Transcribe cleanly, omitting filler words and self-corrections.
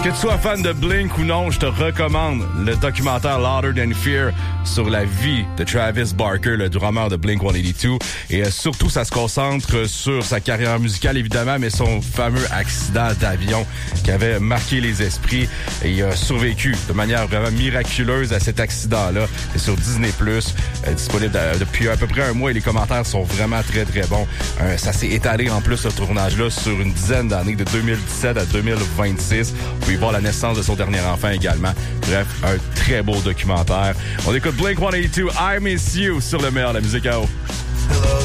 Que tu sois fan de Blink ou non, je te recommande le documentaire Louder Than Fear sur la vie de Travis Barker, le drummer de Blink-182. Et surtout, ça se concentre sur sa carrière musicale, évidemment, mais son fameux accident d'avion qui avait marqué les esprits. Et il a survécu de manière vraiment miraculeuse à cet accident-là. C'est sur Disney+, disponible depuis à peu près un mois et les commentaires sont vraiment très, très bons. Ça s'est étalé en plus, ce tournage-là, sur une dizaine d'années, de 2017 à 2026. Vous pouvez voir la naissance de son dernier enfant également. Bref, un très beau documentaire. On écoute Blink-182, I Miss You, sur le meilleur de la musique à eau.